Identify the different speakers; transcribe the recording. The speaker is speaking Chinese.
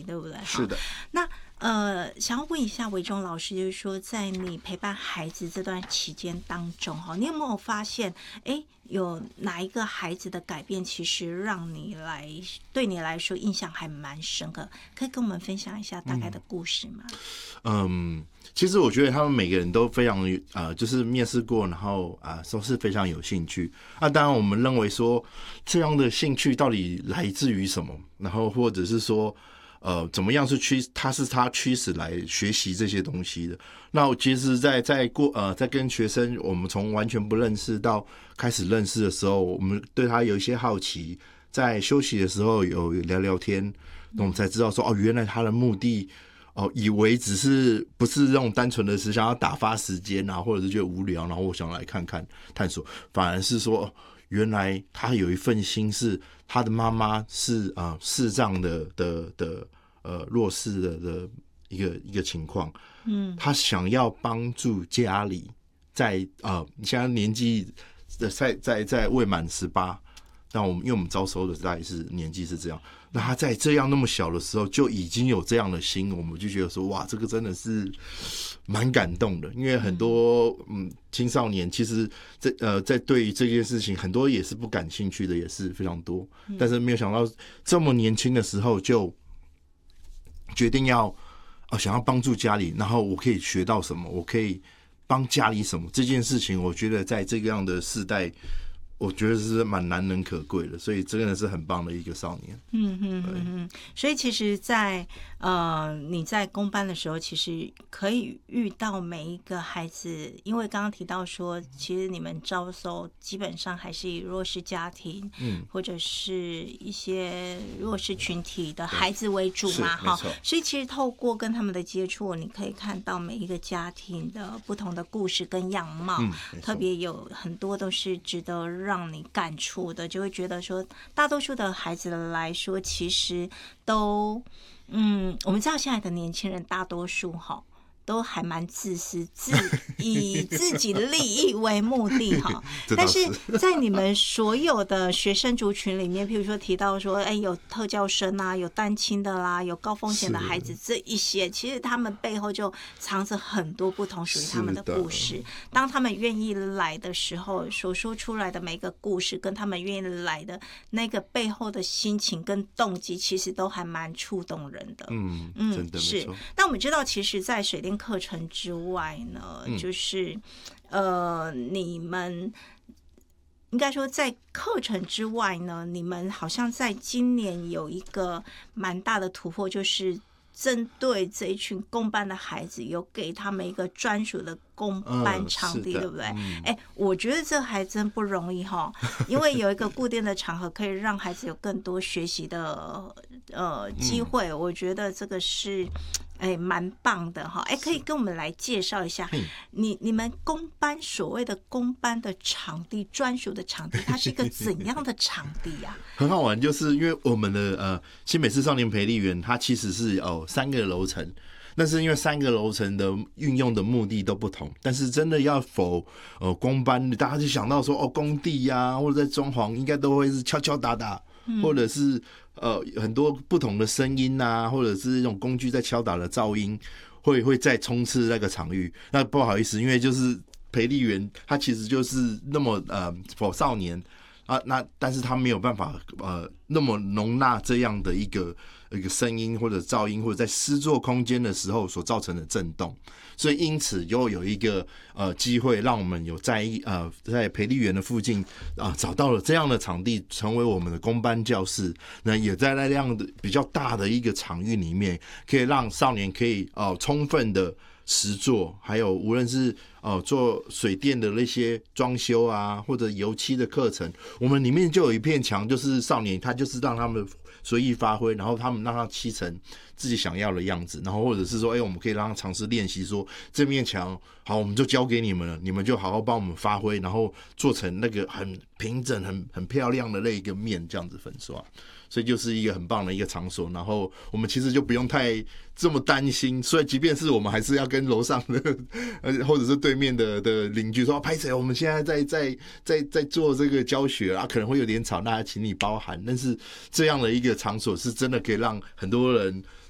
Speaker 1: 对不对？
Speaker 2: 是的。
Speaker 1: 那想要问一下维中老师，就是说，在你陪伴孩子这段期间当中，哈，你有没有发现，有哪一个孩子的改变，其实让对你来说印象还蛮深刻？可以跟我们分享一下大概的故事吗？
Speaker 2: 其实我觉得他们每个人都非常就是面试过，然后都是非常有兴趣。当然我们认为说这样的兴趣到底来自于什么，然后或者是说怎么样是他驱使来学习这些东西的。那我其实在跟学生，我们从完全不认识到开始认识的时候，我们对他有一些好奇，在休息的时候有聊聊天，那我们才知道说原来他的目的以为不是那种单纯的是想要打发时间啊，或者是觉得无聊，然后我想来看看探索，反而是说原来他有一份心是他的妈妈是视障的弱势的一个情况，他想要帮助家里在你现在年纪在未满18，但因为我们招收的大概是年纪是这样，那他在这样那么小的时候就已经有这样的心，我们就觉得说哇，这个真的是蛮感动的。因为很多青少年其实在对于这件事情很多也是不感兴趣的，也是非常多，但是没有想到这么年轻的时候就决定要想要帮助家里，然后我可以学到什么，我可以帮家里什么，这件事情我觉得在这个样的世代我觉得是蛮难能可贵的，所以真的是很棒的一个少年。
Speaker 1: 所以其实你在公班的时候，其实可以遇到每一个孩子，因为刚刚提到说，其实你们招收基本上还是以弱势家庭，或者是一些弱势群体的孩子为主嘛，哈。所以其实透过跟他们的接触，你可以看到每一个家庭的不同的故事跟样貌，特别有很多都是值得让你感触的，就会觉得说，大多数的孩子来说，其实都，我们知道现在的年轻人大多数都还蛮自私，以自己利益为目的哈。但是在你们所有的学生族群里面，譬如说提到说，有特教生啊，有单亲的啦，有高风险的孩子，这一些其实他们背后就藏着很多不同属于他们的故事。当他们愿意来的时候，所说出来的每个故事，跟他们愿意来的那个背后的心情跟动机，其实都还蛮触动人的。
Speaker 2: 真的
Speaker 1: 是。那我们知道，其实，在水电课程之外呢，就是你们应该说在课程之外呢，你们好像在今年有一个蛮大的突破，就是针对这一群公班的孩子，有给他们一个专属的公班场地，对不对？我觉得这还真不容易哈，因为有一个固定的场合，可以让孩子有更多学习的机会。我觉得这个是蛮棒的哈。可以跟我们来介绍一下你们公班所谓的公班的场地，专属的场地，它是一个怎样的场地啊？
Speaker 2: 很好玩，就是因为我们的新北市少年培力园，它其实是3个楼层。但是因为3个楼层的运用的目的都不同，但是真的要公班，大家就想到说工地啊，或者在装潢，应该都会是敲敲打打，或者是很多不同的声音啊，或者是这种工具在敲打的噪音，会再冲刺那个场域。那不好意思，因为就是培力园，它其实就是那么for少年但是它没有办法那么容纳这样的一个声音或者噪音，或者在施作空间的时候所造成的震动，所以因此又有一个机会，让我们有在培力园的附近找到了这样的场地，成为我们的公班教室。那也在那样的比较大的一个场域里面，可以让少年可以充分的实作，还有无论是做水电的那些装修啊，或者油漆的课程，我们里面就有一片墙，就是少年他就是让他们随意发挥，然后他们让他漆成自己想要的样子，然后或者是说我们可以让他尝试练习，说这面墙好，我们就交给你们了，你们就好好帮我们发挥，然后做成那个很平整很漂亮的那一个面，这样子粉刷。所以就是一个很棒的一个场所，然后我们其实就不用太这么担心，所以即便是我们还是要跟楼上的或者是对面的邻居说，拍谁我们现在在做这个教学可能会有点吵，大家请你包涵。但是这样的一个场所是真的可以让很多人